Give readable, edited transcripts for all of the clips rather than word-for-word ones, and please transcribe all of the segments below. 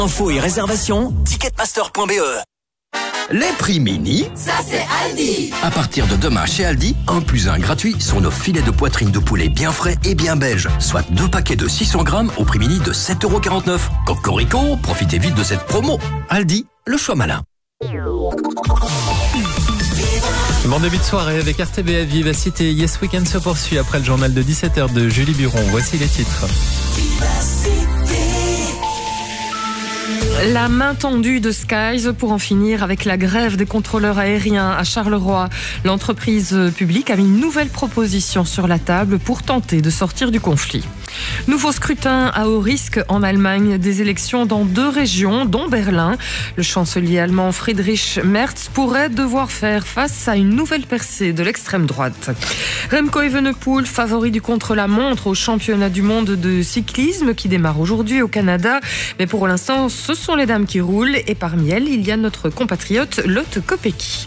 Infos et réservations, ticketmaster.be. Les prix mini, ça c'est Aldi. À partir de demain chez Aldi, 1+1 gratuit sur nos filets de poitrine de poulet bien frais et bien beige. Soit 2 paquets de 600 grammes au prix mini de 7,49 €. Cocorico, profitez vite de cette promo. Aldi, le choix malin. Bon début de soirée avec RTBF Vivacité. Yes Weekend se poursuit après le journal de 17h de Julie Buron. Voici les titres. La main tendue de Skies pour en finir avec la grève des contrôleurs aériens à Charleroi. L'entreprise publique a mis une nouvelle proposition sur la table pour tenter de sortir du conflit. Nouveau scrutin à haut risque en Allemagne, des élections dans 2 régions, dont Berlin. Le chancelier allemand Friedrich Merz pourrait devoir faire face à une nouvelle percée de l'extrême droite. Remco Evenepoel, favori du contre-la-montre au championnat du monde de cyclisme qui démarre aujourd'hui au Canada. Mais pour l'instant, ce sont les dames qui roulent et parmi elles, il y a notre compatriote Lotte Kopecky.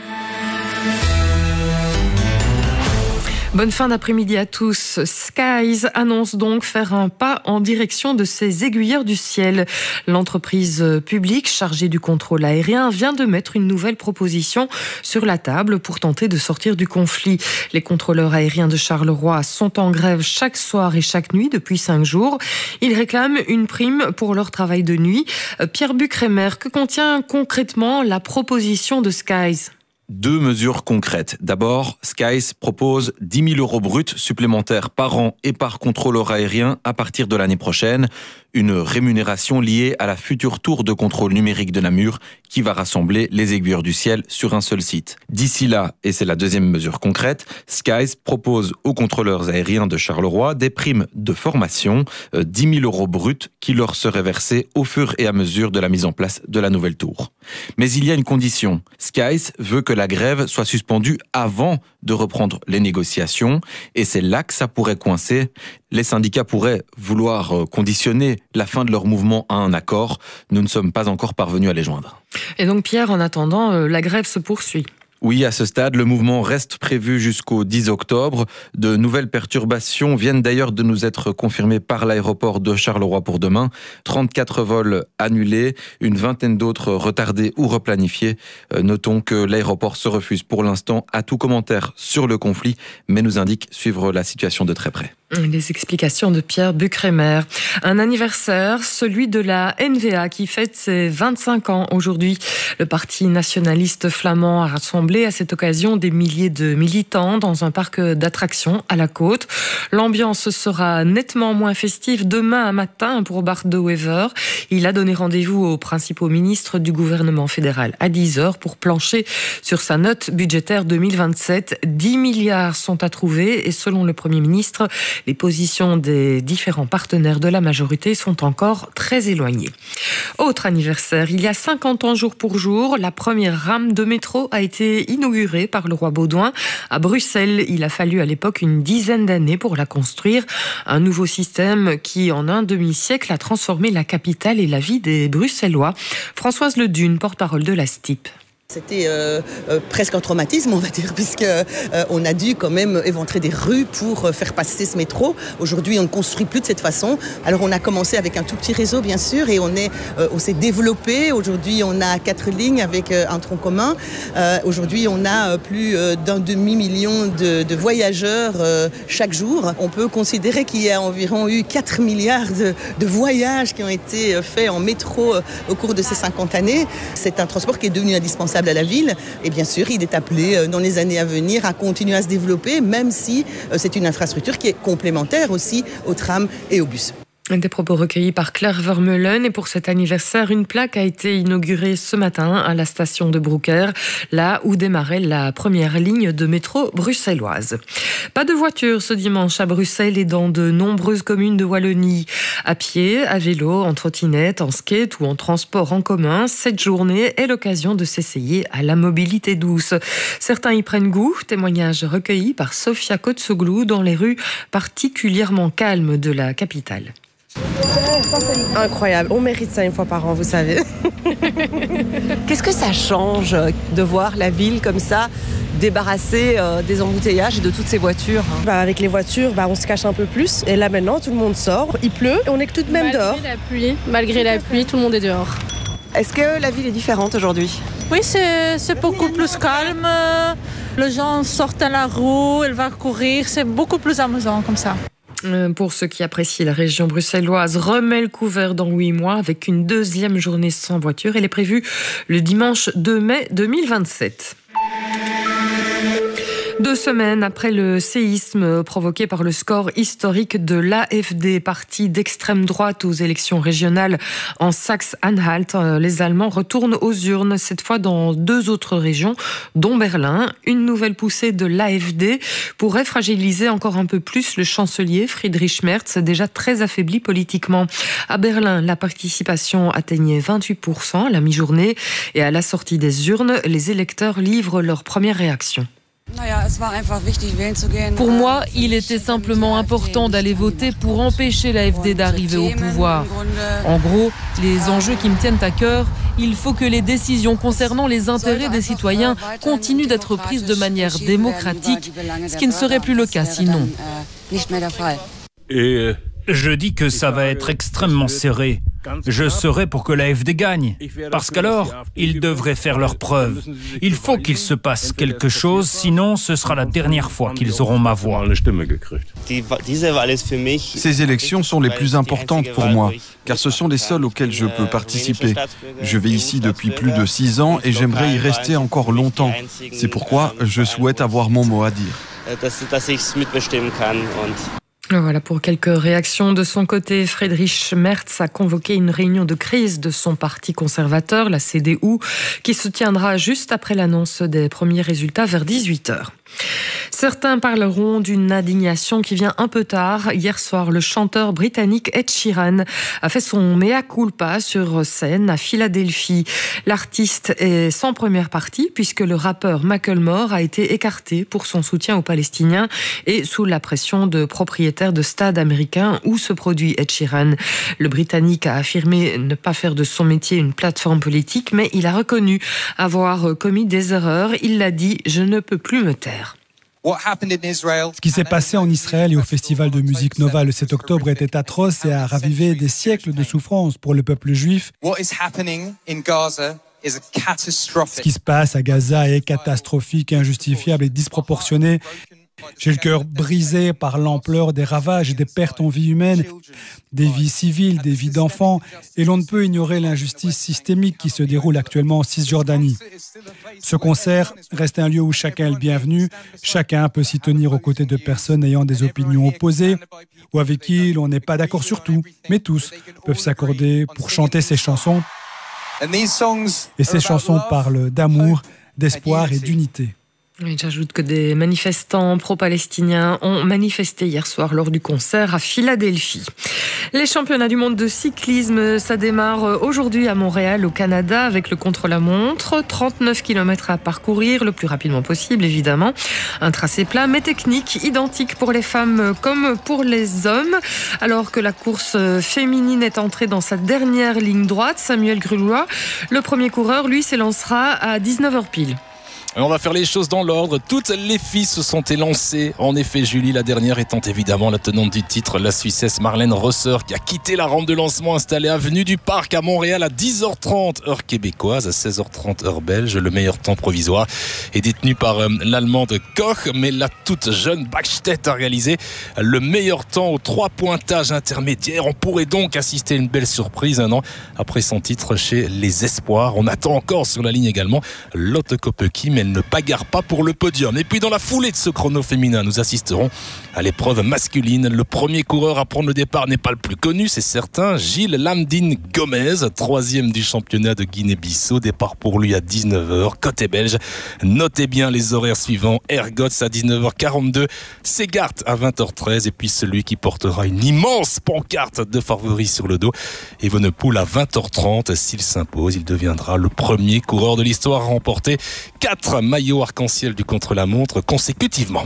Bonne fin d'après-midi à tous. Skies annonce donc faire un pas en direction de ses aiguilleurs du ciel. L'entreprise publique chargée du contrôle aérien vient de mettre une nouvelle proposition sur la table pour tenter de sortir du conflit. Les contrôleurs aériens de Charleroi sont en grève chaque soir et chaque nuit depuis 5 jours. Ils réclament une prime pour leur travail de nuit. Pierre Bucrémer, que contient concrètement la proposition de Skies ? 2 mesures concrètes. D'abord, Skies propose 10 000 € bruts supplémentaires par an et par contrôleur aérien à partir de l'année prochaine. Une rémunération liée à la future tour de contrôle numérique de Namur qui va rassembler les aiguilleurs du ciel sur un seul site. D'ici là, et c'est la deuxième mesure concrète, Skies propose aux contrôleurs aériens de Charleroi des primes de formation, 10 000 € bruts qui leur seraient versés au fur et à mesure de la mise en place de la nouvelle tour. Mais il y a une condition. Skies veut que la grève soit suspendue avant de reprendre les négociations et c'est là que ça pourrait coincer. Les syndicats pourraient vouloir conditionner la fin de leur mouvement à un accord. Nous ne sommes pas encore parvenus à les joindre. Et donc Pierre, en attendant, la grève se poursuit. Oui, à ce stade, le mouvement reste prévu jusqu'au 10 octobre. De nouvelles perturbations viennent d'ailleurs de nous être confirmées par l'aéroport de Charleroi pour demain. 34 vols annulés, une vingtaine d'autres retardés ou replanifiés. Notons que l'aéroport se refuse pour l'instant à tout commentaire sur le conflit, mais nous indique suivre la situation de très près. Les explications de Pierre Bucrémer. Un anniversaire, celui de la NVA qui fête ses 25 ans aujourd'hui. Le parti nationaliste flamand a rassemblé à cette occasion des milliers de militants dans un parc d'attractions à la Côte. L'ambiance sera nettement moins festive demain matin pour Bart De Wever. Il a donné rendez-vous aux principaux ministres du gouvernement fédéral à 10h pour plancher sur sa note budgétaire 2027. 10 milliards sont à trouver et selon le Premier ministre, les positions des différents partenaires de la majorité sont encore très éloignées. Autre anniversaire, il y a 50 ans jour pour jour, la première rame de métro a été inaugurée par le roi Baudouin à Bruxelles. Il a fallu à l'époque une dizaine d'années pour la construire. Un nouveau système qui, en un demi-siècle, a transformé la capitale et la vie des Bruxellois. Françoise Ledune, porte-parole de la STIP. C'était presque un traumatisme, on va dire, puisque on a dû quand même éventrer des rues pour faire passer ce métro. Aujourd'hui, on ne construit plus de cette façon. Alors, on a commencé avec un tout petit réseau, bien sûr, et on s'est développé. Aujourd'hui, on a 4 lignes avec un tronc commun. Aujourd'hui, on a plus d'un demi-million de voyageurs chaque jour. On peut considérer qu'il y a environ eu 4 milliards de voyages qui ont été faits en métro au cours de ces 50 années. C'est un transport qui est devenu indispensable à la ville et bien sûr il est appelé dans les années à venir à continuer à se développer, même si c'est une infrastructure qui est complémentaire aussi au tram et au bus. Des propos recueillis par Claire Vermeulen et pour cet anniversaire, une plaque a été inaugurée ce matin à la station de Broucker, là où démarrait la première ligne de métro bruxelloise. Pas de voiture ce dimanche à Bruxelles et dans de nombreuses communes de Wallonie. À pied, à vélo, en trottinette, en skate ou en transport en commun, cette journée est l'occasion de s'essayer à la mobilité douce. Certains y prennent goût, témoignage recueilli par Sofia Kotsoglou dans les rues particulièrement calmes de la capitale. Incroyable, on mérite ça une fois par an, vous savez. Qu'est-ce que ça change de voir la ville comme ça, débarrasser des embouteillages et de toutes ces voitures. Avec les voitures, on se cache un peu plus. Et là maintenant, tout le monde sort. Il pleut et on est tout de même dehors. Malgré la pluie, tout le monde est dehors. Est-ce que la ville est différente aujourd'hui ? Oui, c'est beaucoup plus calme. Les gens sortent à la rue, ils vont courir. C'est beaucoup plus amusant comme ça. Pour ceux qui apprécient, la région bruxelloise remet le couvert dans 8 mois avec une deuxième journée sans voiture. Elle est prévue le dimanche 2 mai 2027. 2 semaines après le séisme provoqué par le score historique de l'AfD, parti d'extrême droite aux élections régionales en Saxe-Anhalt, les Allemands retournent aux urnes, cette fois dans 2 autres régions, dont Berlin. Une nouvelle poussée de l'AfD pourrait fragiliser encore un peu plus le chancelier Friedrich Merz, déjà très affaibli politiquement. À Berlin, la participation atteignait 28% à la mi-journée et à la sortie des urnes, les électeurs livrent leur première réaction. Pour moi, il était simplement important d'aller voter pour empêcher l'AfD d'arriver au pouvoir. En gros, les enjeux qui me tiennent à cœur, il faut que les décisions concernant les intérêts des citoyens continuent d'être prises de manière démocratique, ce qui ne serait plus le cas sinon. Et je dis que ça va être extrêmement serré. Je serai pour que l'AfD gagne, parce qu'alors, ils devraient faire leurs preuves. Il faut qu'il se passe quelque chose, sinon ce sera la dernière fois qu'ils auront ma voix. Ces élections sont les plus importantes pour moi, car ce sont les seules auxquelles je peux participer. Je vis ici depuis plus de 6 ans et j'aimerais y rester encore longtemps. C'est pourquoi je souhaite avoir mon mot à dire. Voilà pour quelques réactions. De son côté, Friedrich Merz a convoqué une réunion de crise de son parti conservateur, la CDU, qui se tiendra juste après l'annonce des premiers résultats vers 18h. Certains parleront d'une indignation qui vient un peu tard. Hier soir, le chanteur britannique Ed Sheeran a fait son mea culpa sur scène à Philadelphie. L'artiste est sans première partie puisque le rappeur Macklemore a été écarté pour son soutien aux Palestiniens et sous la pression de propriétaires de stades américains où se produit Ed Sheeran. Le Britannique a affirmé ne pas faire de son métier une plateforme politique, mais il a reconnu avoir commis des erreurs. Il l'a dit, je ne peux plus me taire. Ce qui s'est passé en Israël et au festival de musique Nova le 7 octobre était atroce et a ravivé des siècles de souffrance pour le peuple juif. Ce qui se passe à Gaza est catastrophique, injustifiable et disproportionné. J'ai le cœur brisé par l'ampleur des ravages et des pertes en vie humaine, des vies civiles, des vies d'enfants, et l'on ne peut ignorer l'injustice systémique qui se déroule actuellement en Cisjordanie. Ce concert reste un lieu où chacun est le bienvenu, chacun peut s'y tenir aux côtés de personnes ayant des opinions opposées ou avec qui l'on n'est pas d'accord sur tout, mais tous peuvent s'accorder pour chanter ces chansons. Et ces chansons parlent d'amour, d'espoir et d'unité. Oui, j'ajoute que des manifestants pro-palestiniens ont manifesté hier soir lors du concert à Philadelphie. Les championnats du monde de cyclisme, ça démarre aujourd'hui à Montréal, au Canada, avec le contre-la-montre. 39 km à parcourir, le plus rapidement possible, évidemment. Un tracé plat, mais technique, identique pour les femmes comme pour les hommes. Alors que la course féminine est entrée dans sa dernière ligne droite, Samuel Grulois, le premier coureur, lui, s'élancera à 19h pile. On va faire les choses dans l'ordre. Toutes les filles se sont élancées. En effet, Julie, la dernière étant évidemment la tenante du titre, la Suissesse Marlène Rosser, qui a quitté la rampe de lancement installée avenue du Parc à Montréal à 10h30 heure québécoise, à 16h30 heure belge. Le meilleur temps provisoire est détenu par l'Allemande Koch, mais la toute jeune Bachstedt a réalisé le meilleur temps aux 3 pointages intermédiaires. On pourrait donc assister à une belle surprise 1 an après son titre chez les Espoirs. On attend encore sur la ligne également Lotte Kopecky, mais elle ne bagarre pas pour le podium. Et puis dans la foulée de ce chrono féminin, nous assisterons à l'épreuve masculine. Le premier coureur à prendre le départ n'est pas le plus connu, c'est certain, Gilles Lamdine Gomez, 3e du championnat de Guinée-Bissau. Départ pour lui à 19h, côté belge. Notez bien les horaires suivants: Ergots à 19h42, Segart à 20h13 et puis celui qui portera une immense pancarte de favoris sur le dos, Evenepoel à 20h30. S'il s'impose, il deviendra le premier coureur de l'histoire à remporter 4 maillot arc-en-ciel du contre-la-montre consécutivement.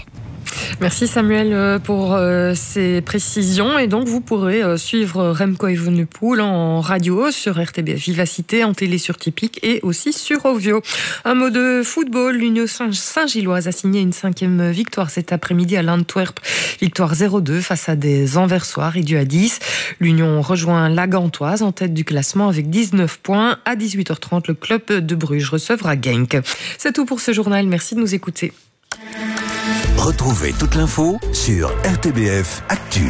Merci Samuel pour ces précisions. Et donc vous pourrez suivre Remco Evenepoel en radio sur RTBF Vivacité, en télé sur Tipic et aussi sur Ovio. Un mot de football, l'Union Saint-Gilloise a signé une 5e victoire cet après-midi à l'Antwerp. Victoire 0-2 face à des Anversois réduits à 10. L'Union rejoint la Gantoise en tête du classement avec 19 points. À 18h30, le club de Bruges recevra Genk. C'est tout pour ce journal. Merci de nous écouter. Retrouvez toute l'info sur RTBF Actu.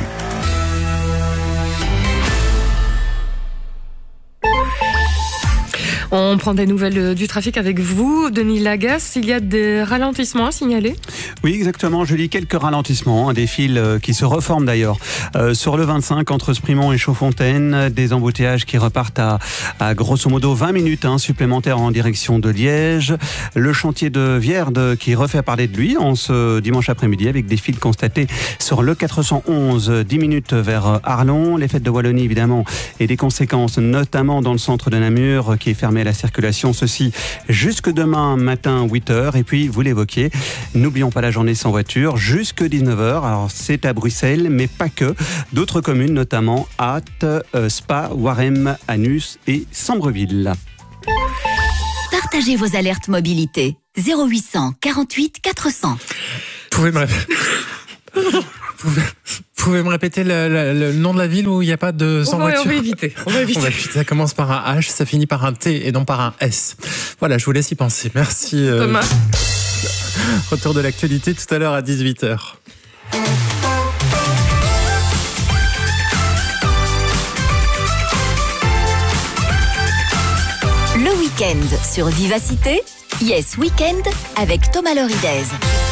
On prend des nouvelles du trafic avec vous, Denis Lagasse. Il y a des ralentissements à signaler ? Oui, exactement. Je lis quelques ralentissements, des fils qui se reforment d'ailleurs. Sur le 25, entre Sprimont et Chaudfontaine, des embouteillages qui repartent à grosso modo 20 minutes supplémentaires en direction de Liège. Le chantier de Vierde qui refait parler de lui en ce dimanche après-midi avec des fils constatés sur le 411, 10 minutes vers Arlon. Les fêtes de Wallonie, évidemment, et des conséquences, notamment dans le centre de Namur qui est fermé à la circulation. Ceci jusque demain matin 8h. Et puis, vous l'évoquiez, n'oublions pas la journée sans voiture jusque 19h. Alors, c'est à Bruxelles, mais pas que. D'autres communes, notamment Ath, Spa, Warem, Anus et Sambreville. Partagez vos alertes mobilité. 0800 48 400. Pouvez me répéter le nom de la ville où il n'y a pas de sans voiture ? On va éviter. Ça commence par un H, ça finit par un T et non par un S. Voilà, je vous laisse y penser. Merci. Thomas. Retour de l'actualité tout à l'heure à 18h. Le week-end sur Vivacité, Yes Weekend avec Thomas Loridez.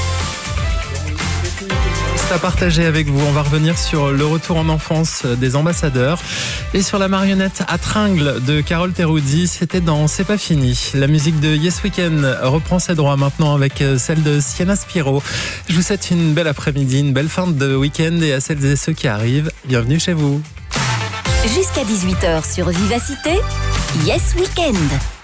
À partager avec vous. On va revenir sur le retour en enfance des ambassadeurs et sur la marionnette à tringles de Carole Teroudi. C'était dans C'est pas fini. La musique de Yes Weekend reprend ses droits maintenant avec celle de Sienna Spiro. Je vous souhaite une belle après-midi, une belle fin de week-end et à celles et ceux qui arrivent, bienvenue chez vous. Jusqu'à 18h sur Vivacité, Yes Weekend.